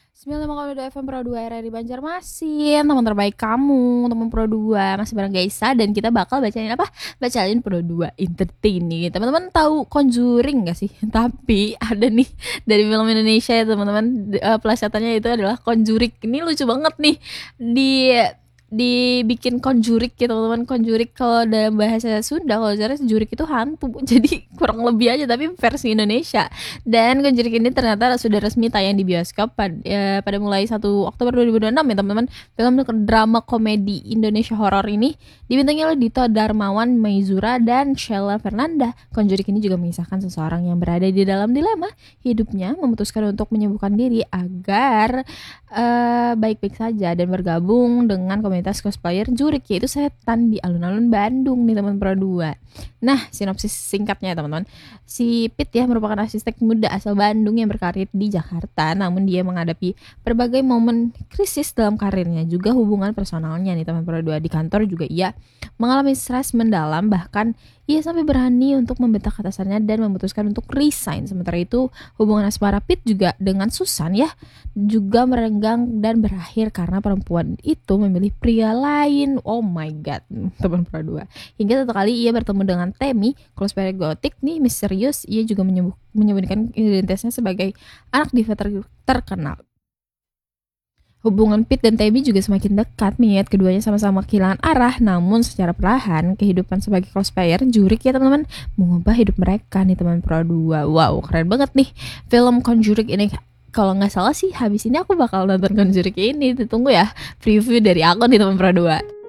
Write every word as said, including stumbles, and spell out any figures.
sembilan puluh lima koma dua F M Pro dua R R I Banjarmasin. Teman terbaik kamu, teman Pro dua. Masih bareng Gaisa dan kita bakal bacain apa? Bacain Pro dua Entertain nih. Teman-teman tahu Conjuring gak sih? Tapi ada nih dari film Indonesia ya teman-teman. Uh, pelesetannya itu adalah Conjuring. Ini lucu banget nih. Di dibikin konjurik gitu teman-teman. Konjurik kalau dalam bahasa Sunda, kalau sebenarnya jurik itu hantu, jadi kurang lebih aja tapi versi Indonesia. Dan konjurik ini ternyata sudah resmi tayang di bioskop pada, ya, pada mulai satu Oktober dua ribu dua puluh enam ya teman-teman. Film drama komedi Indonesia horor ini dibintangi oleh Dito Darmawan, Maizura dan Sheila Fernanda. Konjurik ini juga mengisahkan seseorang yang berada di dalam dilema hidupnya, memutuskan untuk menyembuhkan diri agar uh, baik-baik saja dan bergabung dengan komunitas cosplayer jurik, yaitu setan di alun-alun Bandung nih teman Pro dua. Nah, sinopsis singkatnya teman-teman. Si Pit ya merupakan arsitek muda asal Bandung yang berkarir di Jakarta, namun dia menghadapi berbagai momen krisis dalam karirnya, juga hubungan personalnya nih teman Pro dua. Di kantor juga ia mengalami stres mendalam, bahkan ia sampai berani untuk membentak atasannya dan memutuskan untuk resign. Sementara itu, hubungan asmara Pit juga dengan Susan ya juga merenggang dan berakhir karena perempuan itu memilih pria lain. Oh my god, teman Pro dua. Hingga satu kali ia bertemu dengan Temi, cosplayer gotik nih misterius. Ia juga menyebut, menyembunyikan identitasnya sebagai anak diva ter- terkenal. Hubungan Pit dan Temi juga semakin dekat mengingat keduanya sama-sama kehilangan arah. Namun secara perlahan kehidupan sebagai cosplayer jurik ya teman-teman mengubah hidup mereka nih teman Pro dua. Wow, keren banget nih film Conjuring ini. Kalau nggak salah sih habis ini aku bakal nonton Conjuring ini. Ditunggu ya preview dari aku nih teman Pro dua.